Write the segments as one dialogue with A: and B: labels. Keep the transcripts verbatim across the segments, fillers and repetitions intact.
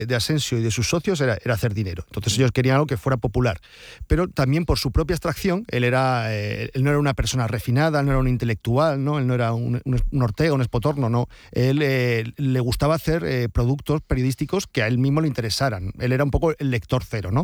A: de Asensio y de sus socios era, era hacer dinero. Entonces ellos querían algo que fuera popular. Pero también por su propia extracción, él, era, eh, él no era una persona refinada, no era un intelectual, ¿no? Él no era un, un, un Ortega, un Espotorno, no. Él eh, le gustaba hacer eh, productos periodísticos que a él mismo le interesaran. Él era un poco el lector cero, ¿no?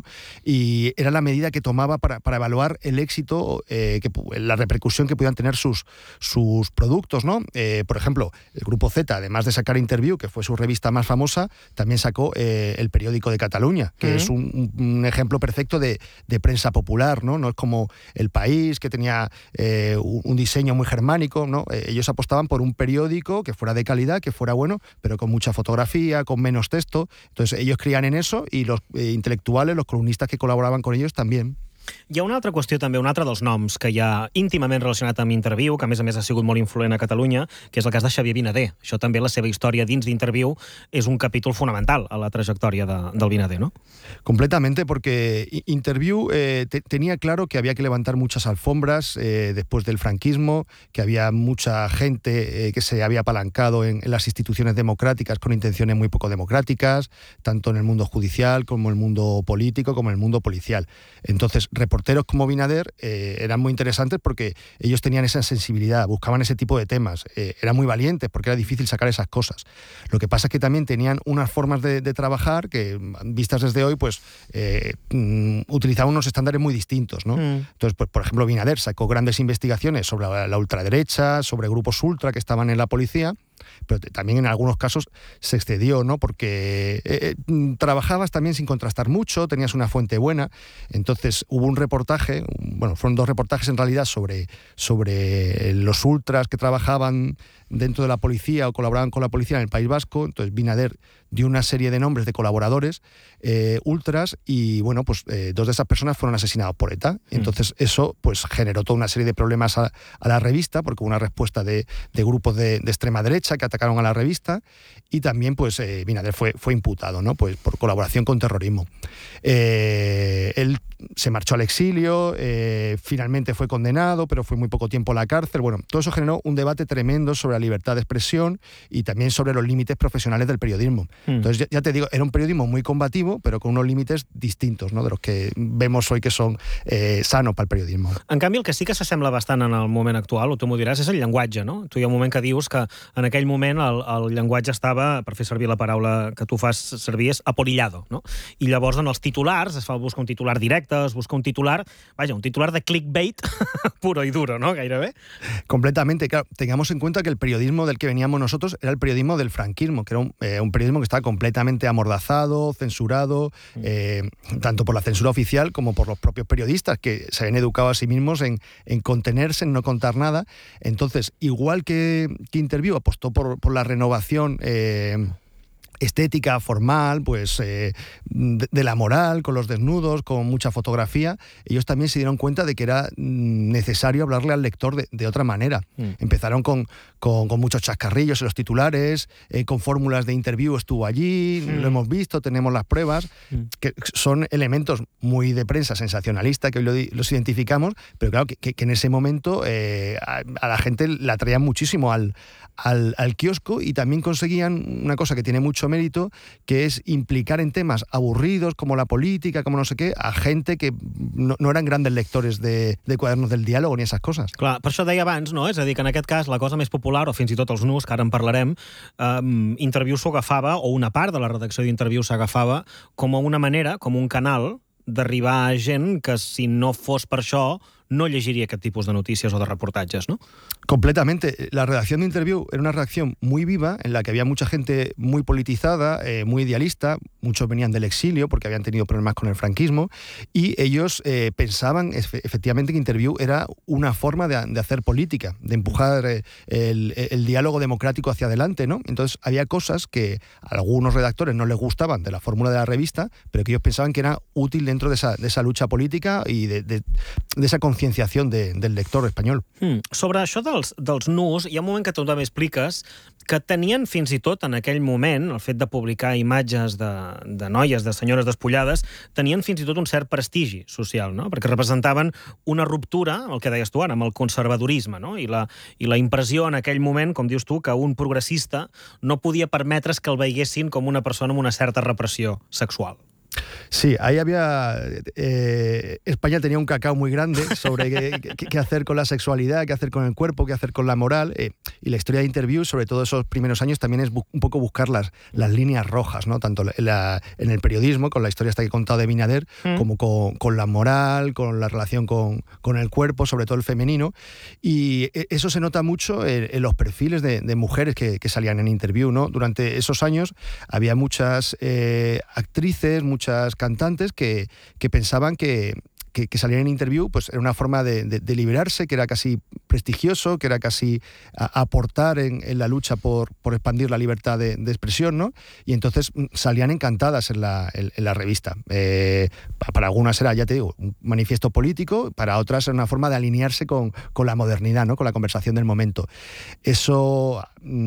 A: Y era la medida que tomaba para, para evaluar el éxito, eh, que, la repercusión que pudieran tener sus, sus productos, ¿no? Eh, por ejemplo, el Grupo Z, además de sacar Interview, que fue su revista más famosa, también sacó eh, el Periódico de Cataluña, que uh-huh. es un, un ejemplo perfecto de, de prensa popular, ¿no? No es como El País, que tenía eh, un diseño muy germánico, ¿no? Eh, ellos apostaban por un periódico que fuera de calidad, que fuera bueno, pero con mucha fotografía, con menos texto. Entonces ellos creían en eso y los eh, intelectuales, los columnistas que colaboraban con ellos también.
B: Hi ha una altra qüestió també, un altre dels noms que hi ha íntimament relacionat amb Interview, que a més a més ha sigut molt influent a Catalunya, que és el cas de Xavier Vinader. Això també, la seva història dins d'Interview, és un capítol fonamental a la trayectoria de, del Vinader, ¿no?
A: Completamente, porque Interview eh, te, tenía claro que había que levantar muchas alfombras eh, después del franquismo, que había mucha gente eh, que se había apalancado en, en las instituciones democráticas con intenciones muy poco democráticas, tanto en el mundo judicial como en el mundo político, como en el mundo policial. Entonces, reporteros como Vinader eh, eran muy interesantes porque ellos tenían esa sensibilidad, buscaban ese tipo de temas, eh, eran muy valientes porque era difícil sacar esas cosas. Lo que pasa es que también tenían unas formas de, de trabajar que, vistas desde hoy, pues eh, mm, utilizaban unos estándares muy distintos, ¿no? Mm. Entonces, pues, por ejemplo, Vinader sacó grandes investigaciones sobre la, la ultraderecha, sobre grupos ultra que estaban en la policía, pero también en algunos casos se excedió, ¿no? Porque eh, trabajabas también sin contrastar mucho, tenías una fuente buena. Entonces hubo un reportaje, bueno, fueron dos reportajes en realidad sobre, sobre los ultras que trabajaban dentro de la policía o colaboraban con la policía en el País Vasco. Entonces Vinader dio una serie de nombres de colaboradores eh, ultras y bueno, pues eh, dos de esas personas fueron asesinados por ETA. Entonces mm. eso pues generó toda una serie de problemas a, a la revista, porque hubo una respuesta de, de grupos de, de extrema derecha que atacaron a la revista, y también pues eh, Vinader fue, fue imputado, ¿no? Pues por colaboración con terrorismo. Eh, él se marchó al exilio, eh, finalmente fue condenado, pero fue muy poco tiempo a la cárcel. Bueno, todo eso generó un debate tremendo sobre la libertad de expresión y también sobre los límites profesionales del periodismo. Mm. Entonces, ya, ya te digo, era un periodismo muy combativo, pero con unos límites distintos, ¿no?, de los que vemos hoy que són eh, sanos pel periodisme.
B: En canvi, el que sí que s'assembla bastant en el moment actual, o tu m'ho diràs, és el llenguatge, no? Tu hi ha un moment que dius que en aquell moment el, el llenguatge estava, per fer servir la paraula que tu fas servir, és aporillado, no? I llavors en els titulars es fa buscar un titular directe, es busca un titular, vaja, un titular de clickbait puro y duro, ¿no? Gairebé.
A: Completamente, claro. Tengamos en cuenta que el periodismo del que veníamos nosotros era el periodismo del franquismo, que era un, eh, un periodismo que estaba completamente amordazado, censurado, eh, tanto por la censura oficial como por los propios periodistas, que se habían educado a sí mismos en, en contenerse, en no contar nada. Entonces, igual que, que Interview apostó por, por la renovación eh, estética, formal, pues eh, de, de la moral, con los desnudos, con mucha fotografía, ellos también se dieron cuenta de que era necesario hablarle al lector de, de otra manera. Mm. Empezaron con, con, con muchos chascarrillos en los titulares, eh, con fórmulas de Interview estuvo allí, mm. lo hemos visto, tenemos las pruebas, mm. que son elementos muy de prensa sensacionalista, que hoy lo, los identificamos, pero claro, que, que, que en ese momento eh, a, a la gente la atraían muchísimo al, al, al kiosco, y también conseguían una cosa que tiene mucho mérito, que es implicar en temas aburridos como la política, como no sé qué, a gente que no, no eran grandes lectores de, de quadernos del diálogo ni esas cosas.
B: Clar, per això deia abans, no? És a dir, que en aquest cas la cosa més popular, o fins i tot els nus, que ara en parlarem, eh, Interview s'ho agafava, o una part de la redacció d'Interview s'agafava com a una manera, com un canal d'arribar a gent que, si no fos per això, no llegiría aquest tipus de noticias o de reportatges, ¿no?
A: Completamente. La redacción de Interview era una redacción muy viva, en la que había mucha gente muy politizada, eh, muy idealista, muchos venían del exilio porque habían tenido problemas con el franquismo, y ellos eh, pensaban efe, efectivamente que Interview era una forma de, de hacer política, de empujar eh, el, el diálogo democrático hacia adelante, ¿no? Entonces había cosas que a algunos redactores no les gustaban de la fórmula de la revista, pero que ellos pensaban que era útil dentro de esa, de esa lucha política y de, de, de esa concienciación de, del lector espanyol.
B: Mm. Sobre això dels, dels nus, hi ha un moment que tu també expliques que tenien fins i tot en aquell moment, el fet de publicar imatges de, de noies, de senyores despullades, tenien fins i tot un cert prestigi social, no? Perquè representaven una ruptura, el que deies tu ara, amb el conservadorisme, no? I la, i la impressió en aquell moment, com dius tu, que un progressista no podia permetre's que el veiessin com una persona amb una certa repressió sexual.
A: Sí, ahí había... Eh, España tenía un cacao muy grande sobre qué, qué, qué hacer con la sexualidad, qué hacer con el cuerpo, qué hacer con la moral. Eh, y la historia de Interview, sobre todo esos primeros años, también es bu un poco buscar las, las líneas rojas, ¿no? Tanto en, la, en el periodismo, con la historia hasta que he contado de Binader, mm. como con, con la moral, con la relación con, con el cuerpo, sobre todo el femenino. Y eso se nota mucho en, en los perfiles de, de mujeres que, que salían en Interview, ¿no? Durante esos años había muchas eh, actrices, muchas cantantes que, que pensaban que, que, que salir en Interview pues, era una forma de, de, de liberarse, que era casi prestigioso, que era casi a, aportar en, en la lucha por, por expandir la libertad de, de expresión, ¿no? Y entonces salían encantadas en la, en, en la revista. Eh, para algunas era, ya te digo, un manifiesto político, para otras era una forma de alinearse con, con la modernidad, ¿no? Con la conversación del momento. Eso...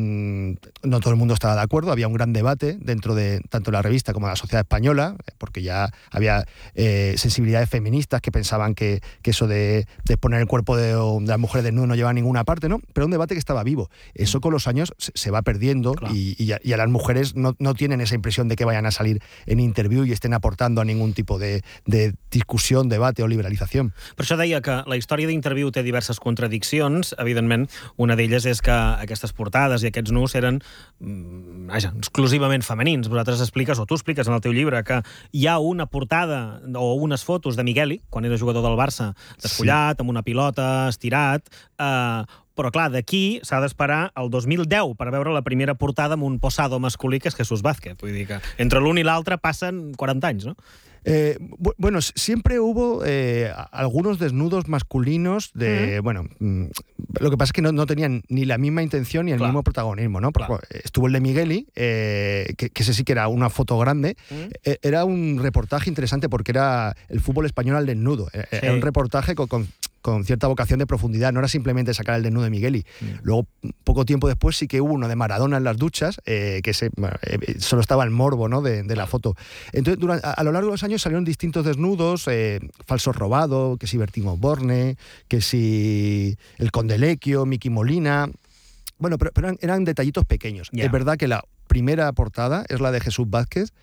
A: no todo el mundo estaba de acuerdo, había un gran debate dentro de tanto la revista como de la sociedad española, porque ya había eh, sensibilidades feministas que pensaban que, que eso de, de poner el cuerpo de, de las mujeres desnudas no lleva a ninguna parte, ¿no? Pero un debate que estaba vivo. Eso con los años se, se va perdiendo, claro. y, y, a, y a las mujeres no, no tienen esa impresión de que vayan a salir en Interview y estén aportando a ningún tipo de, de discussió, debate o liberalització.
B: Per això deia que la història d'Interview té diverses contradiccions. Evidentment, una d'elles és que aquestes portades i aquests nus eren vaja, exclusivament femenins. Vosaltres expliques, o tu expliques en el teu llibre, que hi ha una portada o unes fotos de Migueli, quan era jugador del Barça, despullat, sí. amb una pilota, estirat, eh, però clar, d'aquí s'ha d'esperar el dos mil deu per veure la primera portada amb un posado masculí que és Jesús Vázquez. Vull dir que entre l'un i l'altre passen quaranta anys, no?
A: Eh, bueno, siempre hubo eh, algunos desnudos masculinos de, mm. bueno, lo que pasa es que no, no tenían ni la misma intención ni el claro. mismo protagonismo, ¿no? Claro. Estuvo el de Migueli, eh, que, que ese sí que era una foto grande, mm. eh, era un reportaje interesante porque era el fútbol español al desnudo, sí. Era un reportaje con, con con cierta vocación de profundidad, no era simplemente sacar el desnudo de Migueli. Mm. Luego, poco tiempo después, sí que hubo uno de Maradona en las duchas, eh, que se, eh, solo estaba el morbo, ¿no? de, de la foto. Entonces, durante, a, a lo largo de los años salieron distintos desnudos, eh, Falso Robado, que si Bertín Osborne, que si el Conde Lequio, Miki Molina... Bueno, pero, pero eran, eran detallitos pequeños. Yeah. Es verdad que la primera portada es la de Jesús Vázquez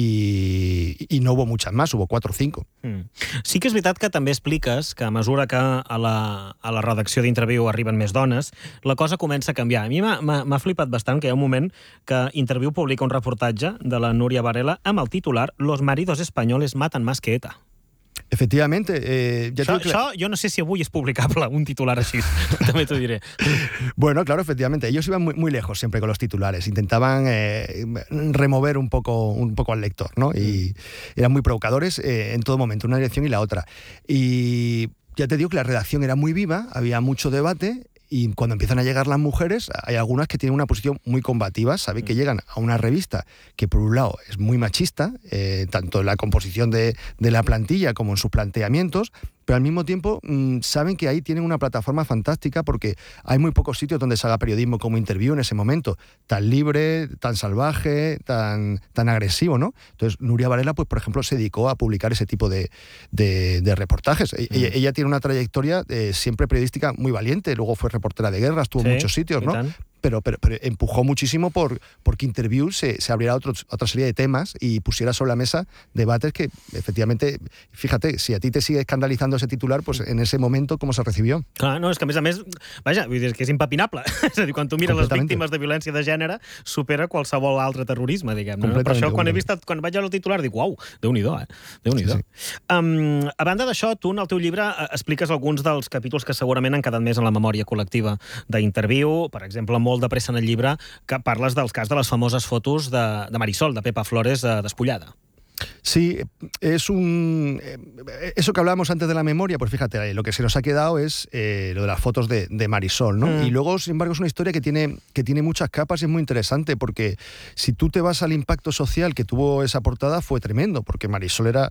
A: i, i no hubo muchas más, hubo cuatro o cinco.
B: Mm. Sí que és veritat que també expliques que a mesura que a la, a la redacció d'Interview arriben més dones, la cosa comença a canviar. A mi m'ha flipat bastant que hi ha un moment que Interview publica un reportatge de la Núria Varela amb el titular «Los maridos españoles matan más que ETA».
A: Efectivamente. Eh, ya
B: això, que... això jo no sé si avui és publicable, un titular així, també t'ho diré.
A: Bueno, claro, efectivamente. Ellos iban muy, muy lejos siempre con los titulares. Intentaban eh, remover un poco, un poco al lector, ¿no? Y eran muy provocadores eh, en todo momento, una dirección y la otra. Y ya te digo que la redacción era muy viva, había mucho debate. Y cuando empiezan a llegar las mujeres, hay algunas que tienen una posición muy combativa, saben que llegan a una revista que por un lado es muy machista, eh, tanto en la composición de, de la plantilla como en sus planteamientos, pero al mismo tiempo mmm, saben que ahí tienen una plataforma fantástica porque hay muy pocos sitios donde se haga periodismo como Interview en ese momento, tan libre, tan salvaje, tan, tan agresivo, ¿no? Entonces Núria Varela, pues por ejemplo, se dedicó a publicar ese tipo de, de, de reportajes. Mm. Ella, ella tiene una trayectoria eh, siempre periodística muy valiente, luego fue reportera de guerra, estuvo sí, en muchos sitios, ¿no? Pero, pero, pero empujó muchísimo por porque Interview se, se abriera otro, otra serie de temas y pusiera sobre la mesa debates que, efectivamente, fíjate, si a ti te sigue escandalizando ese titular, pues en ese momento, ¿cómo se recibió?
B: Clar, no, és que a més a més, vaja, vull dir que és impepinable. És a dir, quan tu mires les víctimes de violència de gènere, supera qualsevol altre terrorisme, diguem. No? Per això, quan he vist, quan vaig veure el titular, dic, uau, Déu-n'hi-do, eh? Déu-n'hi-do. Sí, sí. Um, a banda d'això, tu en el teu llibre expliques alguns dels capítols que segurament han quedat més en la memòria col·lectiva d'Interview, per exemple, molt de pressa en el llibre, que parles dels cas de les famoses fotos de, de Marisol, de Pepa Flores, eh, despullada.
A: Sí, es un... Eso que hablábamos antes de la memoria, pues fíjate, lo que se nos ha quedado es eh, lo de las fotos de, de Marisol, ¿no? Mm. Y luego, sin embargo, es una historia que tiene, que tiene muchas capas y es muy interesante, porque si tú te vas al impacto social que tuvo esa portada, fue tremendo, porque Marisol era,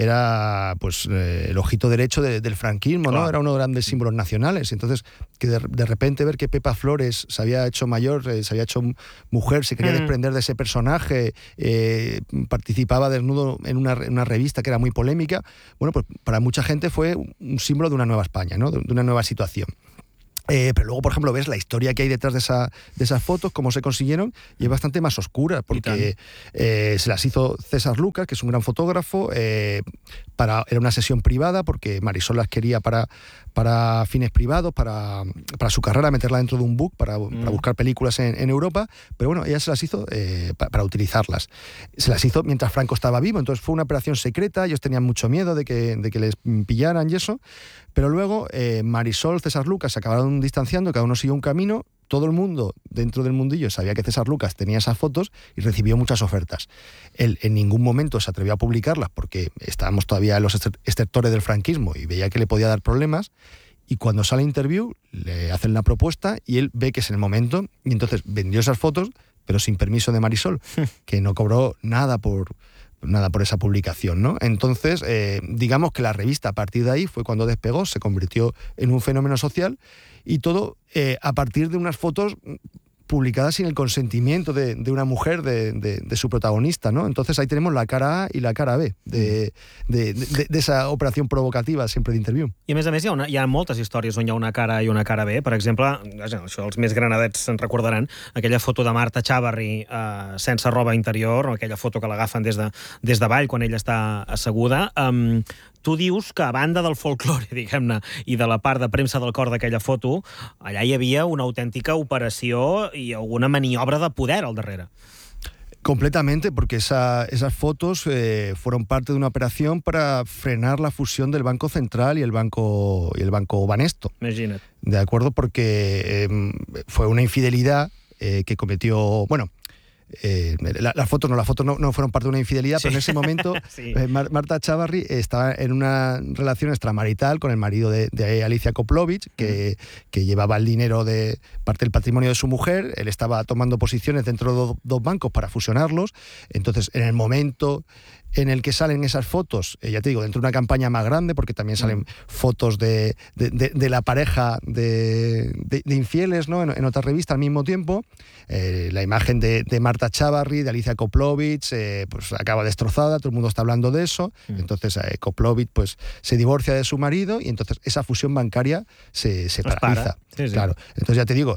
A: era pues, eh, el ojito derecho de, del franquismo, claro, ¿no? Era uno de los grandes símbolos nacionales. Entonces, que de, de repente ver que Pepa Flores se había hecho mayor, eh, se había hecho mujer, se quería mm. desprender de ese personaje, eh, participaba desnudo en una, en una revista que era muy polémica, bueno, pues para mucha gente fue un símbolo de una nueva España, ¿no? De, de una nueva situación. Eh, pero luego, por ejemplo, ves la historia que hay detrás de, esa, de esas fotos, cómo se consiguieron, y es bastante más oscura, porque eh, se las hizo César Lucas, que es un gran fotógrafo, eh, para, era una sesión privada, porque Marisol las quería para, para fines privados, para, para su carrera, meterla dentro de un book, para, mm. para buscar películas en, en Europa, pero bueno, ella se las hizo eh, para, para utilizarlas. Se las hizo mientras Franco estaba vivo, entonces fue una operación secreta, ellos tenían mucho miedo de que, de que les pillaran y eso, pero luego eh, Marisol, César Lucas se acabaron distanciando, cada uno siguió un camino, todo el mundo dentro del mundillo sabía que César Lucas tenía esas fotos y recibió muchas ofertas. Él en ningún momento se atrevió a publicarlas porque estábamos todavía en los estertores del franquismo y veía que le podía dar problemas, y cuando sale Interview le hacen la propuesta y él ve que es el momento y entonces vendió esas fotos, pero sin permiso de Marisol, que no cobró nada por... nada por esa publicación, ¿no? Entonces, eh, digamos que la revista a partir de ahí fue cuando despegó, se convirtió en un fenómeno social y todo eh, a partir de unas fotos publicadas sin el consentimiento de, de una mujer, de, de, de su protagonista, ¿no? Entonces ahí tenemos la cara A i la cara B de, de, de, de esa operació provocativa sempre d'Interview.
B: I a més a més hi ha, una, hi ha moltes històries on hi ha una cara A i una cara B. Per exemple, això els més granadets se'n recordaran, aquella foto de Marta Chavarri eh, sense roba interior, o aquella foto que l'agafen des de, des de Vall quan ella està asseguda. Um, tu dius que a banda del folklore, diguem-ne, i de la part de premsa del cor d'aquella foto, allà hi havia una autèntica operació i alguna maniobra de poder al darrere.
A: Completamente, porque esa, esas fotos eh, fueron parte de una operación para frenar la fusión del Banco Central y el Banco, y el Banco Banesto.
B: Imagina't.
A: De acuerdo, porque eh, fue una infidelidad eh, que cometió... Bueno, Eh, la, las fotos no, las fotos no, no fueron parte de una infidelidad, sí. Pero en ese momento sí. eh, Mar, Marta Chavarri estaba en una relación extramarital con el marido de, de Alicia Koplovich, que, mm. que llevaba el dinero de parte del patrimonio de su mujer. Él estaba tomando posiciones dentro de dos, dos bancos para fusionarlos. Entonces, en el momento en el que salen esas fotos, eh, ya te digo, dentro de una campaña más grande, porque también salen mm. fotos de, de, de, de la pareja de, de, de infieles, ¿no? En, en otra revista al mismo tiempo, eh, la imagen de, de Marta Chavarri, de Alicia Koplovich, eh, pues acaba destrozada, todo el mundo está hablando de eso, mm. entonces eh, Koplovich pues se divorcia de su marido y entonces esa fusión bancaria se, se paraliza.
B: Sí, sí.
A: Claro, entonces ya te digo,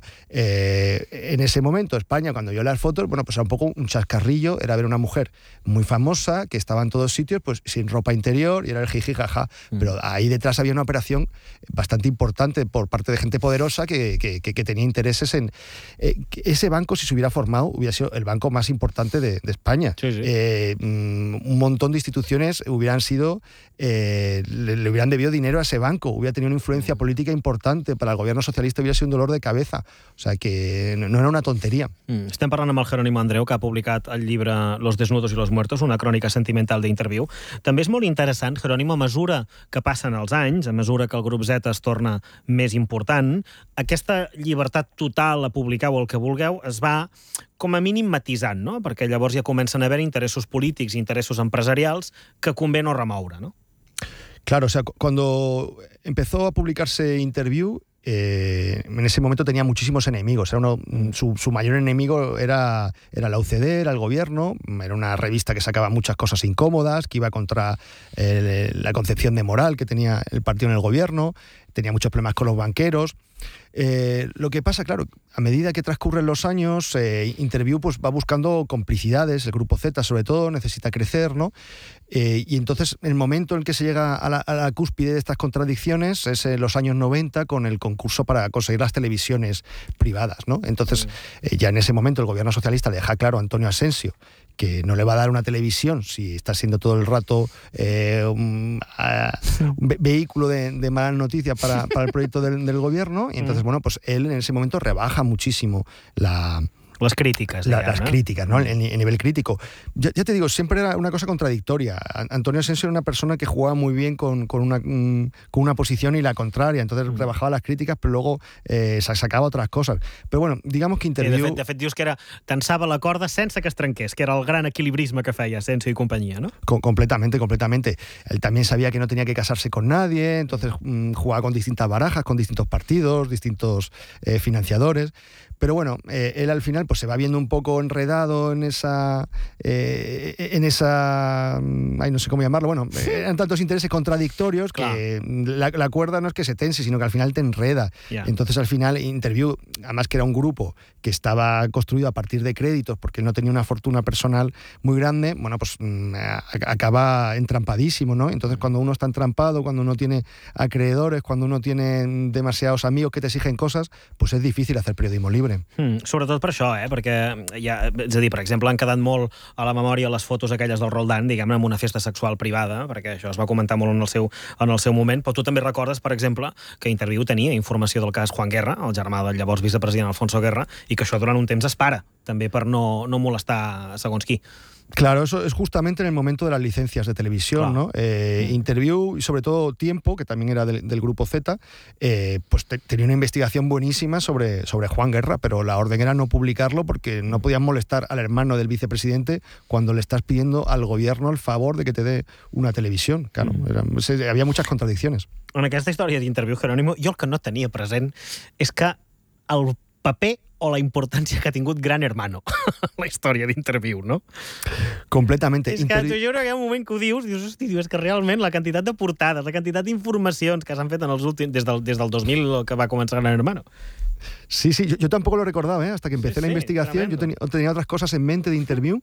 A: eh, en ese momento España, cuando yo las fotos, bueno, pues era un poco un chascarrillo, era ver una mujer muy famosa que estaba en todos sitios, pues sin ropa interior, y era el jiji jaja, mm. pero ahí detrás había una operación bastante importante por parte de gente poderosa que, que, que, que tenía intereses en... Eh, que ese banco, si se hubiera formado, hubiera sido el banco más importante de, de España.
B: Sí, sí.
A: Eh, un montón de instituciones hubieran sido... Eh, le, le hubieran debido dinero a ese banco, hubiera tenido una influencia política importante para el gobierno socialista, hubiera sido un dolor de cabeza, o sea que no, no era una tonteria.
B: Mm. Estem parlant amb el Jerónimo Andreu, que ha publicat el llibre Los desnudos y los muertos, una crònica sentimental d'Interview. També és molt interessant, Jerónimo, a mesura que passen els anys, a mesura que el grup Z es torna més important, aquesta llibertat total a publicar o el que vulgueu es va com a mínim matisant, no? Perquè llavors ja comencen a haver interessos polítics i interessos empresarials que convé no remoure, no?
A: Claro, o sea, cuando empezó a publicarse Interview, eh, en ese momento tenía muchísimos enemigos. Era uno, su, su mayor enemigo era, era la U C D, era el gobierno. Era una revista que sacaba muchas cosas incómodas, que iba contra eh, la concepción de moral que tenía el partido en el gobierno. Tenía muchos problemas con los banqueros. Eh, lo que pasa, claro, a medida que transcurren los años, eh, Interview pues, va buscando complicidades, el Grupo Z sobre todo necesita crecer, ¿no? Eh, y entonces el momento en el que se llega a la, a la cúspide de estas contradicciones es en los años noventa con el concurso para conseguir las televisiones privadas, ¿no? Entonces eh, ya en ese momento el gobierno socialista le deja claro a Antonio Asensio que no le va a dar una televisión si está siendo todo el rato eh, un, a, un ve vehículo de, de malas noticias para, para el proyecto del, del gobierno, y entonces, bueno, pues él en ese momento rebaja muchísimo la...
B: Las críticas.
A: La,
B: ya,
A: las
B: ¿no?
A: críticas, ¿no? En, en nivel crítico. Ya, ya te digo, siempre era una cosa contradictoria. Antonio Asensio era una persona que jugaba muy bien con, con, una, con una posición y la contraria, entonces mm. rebajaba las críticas, però luego eh, sacava otras cosas. Però bueno, digamos que Interviú...
B: Sí, de, fet, de fet, dius que era tensava la corda sense que es trenqués, que era el gran equilibrisme que feia Asensio y compañía, ¿no?
A: Com completamente, completamente. Él también sabía que no tenía que casarse con nadie, entonces mmm, jugaba con distintas barajas, con distintos partidos, distintos eh, financiadores. Pero bueno, eh, él al final pues se va viendo un poco enredado en esa... Eh, en esa... Ay, no sé cómo llamarlo. Bueno, eran tantos intereses contradictorios que la, la cuerda no es que se tense, sino que al final te enreda. Yeah. Entonces al final Interviú, además que era un grupo que estaba construido a partir de créditos porque él no tenía una fortuna personal muy grande, bueno, pues mmm, acaba entrampadísimo, ¿no? Entonces cuando uno está entrampado, cuando uno tiene acreedores, cuando uno tiene demasiados amigos que te exigen cosas, pues es difícil hacer periodismo libre.
B: Mm, sobretot per això, eh? Perquè ja, és a dir, per exemple, han quedat molt a la memòria les fotos aquelles del Roldán, diguem-ne, en una festa sexual privada, perquè això es va comentar molt en el seu, en el seu moment, però tu també recordes, per exemple, que Interviú tenia informació del cas Juan Guerra, el germà del llavors vicepresident Alfonso Guerra, i que això durant un temps es para, també per no, no molestar segons qui.
A: Claro, eso es justamente en el momento de las licencias de televisión, claro. ¿no? Eh, Interviú y sobre todo Tiempo, que también era del, del Grupo Z, eh, pues te, tenía una investigación buenísima sobre, sobre Juan Guerra, pero la orden era no publicarlo porque no podían molestar al hermano del vicepresidente cuando le estás pidiendo al gobierno el favor de que te dé una televisión. Claro, era, se, había muchas contradicciones.
B: En aquesta història d'Interviú, Jerónimo, jo el que no tenia present és que el paper o la importància que ha tingut Gran Hermano la història d'Interviú, no?
A: Completamente.
B: És que Inter... jo crec que hi ha un moment que ho dius, dius, hosti, dius, és que realment la quantitat de portades, la quantitat d'informacions que s'han fet en els últims, des del, des del dos mil que va començar Gran Hermano.
A: Sí, sí, yo, yo tampoco lo recordaba, ¿eh? Hasta que empecé sí, la sí, investigación, yo tenía, tenía otras cosas en mente de Interviú.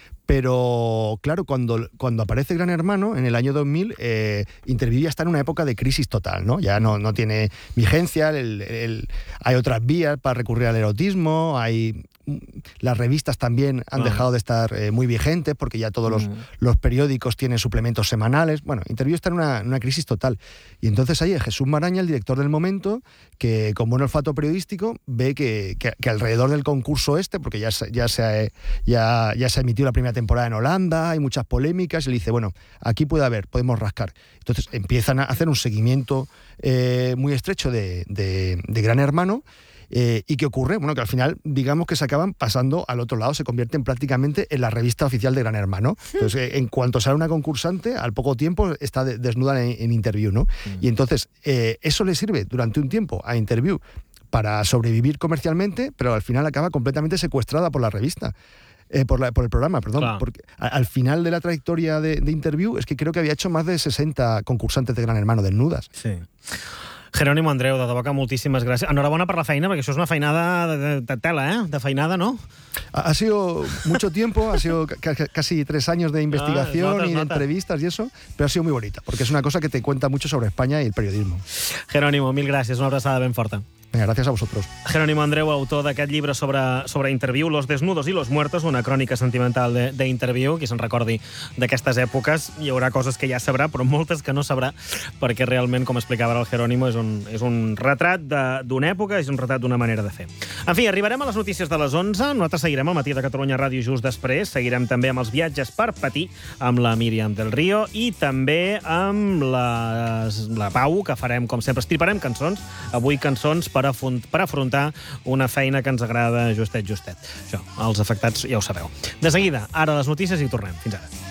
A: Pero, claro, cuando, cuando aparece Gran Hermano, en el año dos mil, eh, Interviú ya está en una época de crisis total, ¿no? Ya no, no tiene vigencia, el, el, hay otras vías para recurrir al erotismo, hay... Las revistas también han ah. dejado de estar eh, muy vigentes porque ya todos los, mm. los periódicos tienen suplementos semanales. Bueno, Interviú está en una, una crisis total. Y entonces ahí Jesús Maraña, el director del momento, que con buen olfato periodístico ve que, que, que alrededor del concurso este, porque ya, ya, se ha, ya, ya se ha emitido la primera temporada en Holanda, hay muchas polémicas, y le dice, bueno, aquí puede haber, podemos rascar. Entonces empiezan a hacer un seguimiento eh, muy estrecho de, de, de Gran Hermano. Eh, ¿Y qué ocurre? Bueno, que al final, digamos que se acaban pasando al otro lado, se convierten prácticamente en la revista oficial de Gran Hermano. Entonces, eh, en cuanto sale una concursante, al poco tiempo está de, desnuda en, en Interviú, ¿no? Mm. Y entonces, eh, eso le sirve durante un tiempo a Interviú para sobrevivir comercialmente, pero al final acaba completamente secuestrada por la revista. Eh, por, la, por el programa, perdón. Claro. Porque a, al final de la trayectoria de, de Interviú es que creo que había hecho más de sesenta concursantes de Gran Hermano desnudas.
B: Sí. Jerónimo Andreu, de debò que moltíssimes gràcies. Enhorabona per la feina, perquè això és una feinada de, de, de tela, ¿eh? De feinada, ¿no?
A: Ha, ha sido mucho tiempo, ha sido ca casi tres años de investigación ah, notas, y de notas. entrevistas y eso, pero ha sido muy bonita, porque es una cosa que te cuenta mucho sobre España y el periodismo.
B: Jerónimo, mil gràcies, una abraçada ben forta.
A: Venga, gracias a vosotros.
B: Jerónimo Andreu, autor d'aquest llibre sobre, sobre Interviú, Los desnudos y los muertos, una crònica sentimental d'Interviú. Qui se'n recordi d'aquestes èpoques, hi haurà coses que ja sabrà, però moltes que no sabrà, perquè realment, com explicava el Jerónimo, és un, és un retrat d'una època, és un retrat d'una manera de fer. En fi, arribarem a les notícies de les onze, nosaltres seguirem al Matí de Catalunya Ràdio just després, seguirem també amb els viatges per patir, amb la Míriam del Río, i també amb la, la Pau, que farem, com sempre, estriparem cançons, avui cançons per per afrontar una feina que ens agrada justet, justet. Això, els afectats ja ho sabeu. De seguida, ara les notícies i tornem. Fins ara.